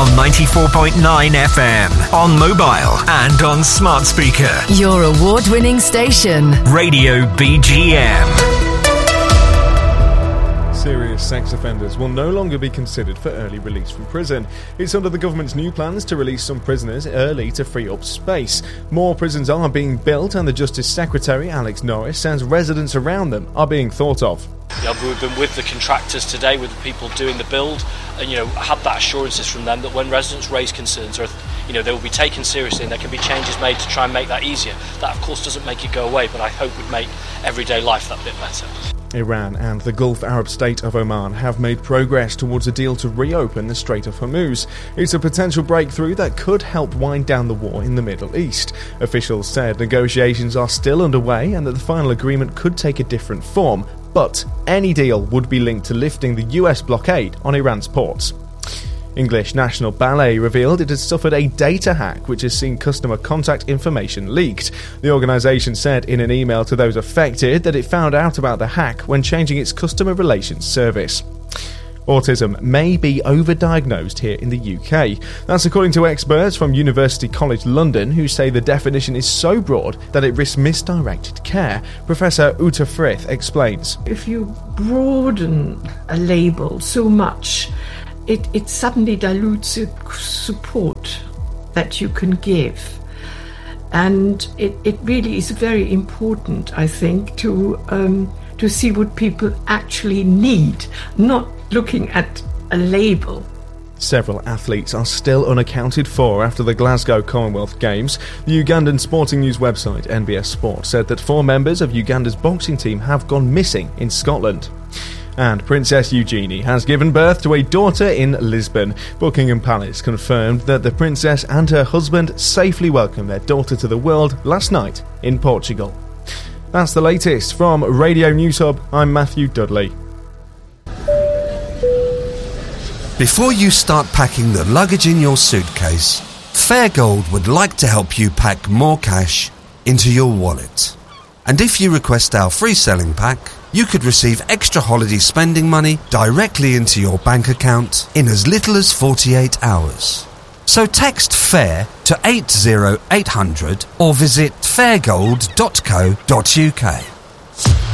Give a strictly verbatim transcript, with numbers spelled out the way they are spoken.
on ninety-four point nine F M, on mobile and on smart speaker. Your award-winning station. Radio B G M. Serious sex offenders will no longer be considered for early release from prison. It's under the government's new plans to release some prisoners early to free up space. More prisons are being built, and the Justice Secretary, Alex Norris, says residents around them are being thought of. Yeah, we've been with the contractors today, with the people doing the build, and you know, had that assurances from them that when residents raise concerns, or you know, they will be taken seriously, and there can be changes made to try and make that easier. That, of course, doesn't make it go away, but I hope would make everyday life that bit better. Iran and the Gulf Arab state of Oman have made progress towards a deal to reopen the Strait of Hormuz. It's a potential breakthrough that could help wind down the war in the Middle East. Officials said negotiations are still underway and that the final agreement could take a different form, but any deal would be linked to lifting the U S blockade on Iran's ports. English National Ballet revealed it has suffered a data hack which has seen customer contact information leaked. The organisation said in an email to those affected that it found out about the hack when changing its customer relations service. Autism may be overdiagnosed here in the U K. That's according to experts from University College London, who say the definition is so broad that it risks misdirected care. Professor Uta Frith explains. If you broaden a label so much, It, it suddenly dilutes the support that you can give. And it, it really is very important, I think, to um, to see what people actually need, not looking at a label. Several athletes are still unaccounted for after the Glasgow Commonwealth Games. The Ugandan sporting news website N B S Sport said that four members of Uganda's boxing team have gone missing in Scotland. And Princess Eugenie has given birth to a daughter in Lisbon. Buckingham Palace confirmed that the princess and her husband safely welcomed their daughter to the world last night in Portugal. That's the latest from Radio News Hub. I'm Matthew Dudley. Before you start packing the luggage in your suitcase, Fairgold would like to help you pack more cash into your wallet. And if you request our free selling pack, you could receive extra holiday spending money directly into your bank account in as little as forty-eight hours. So text FAIR to eight zero eight hundred or visit fairgold dot co dot uk.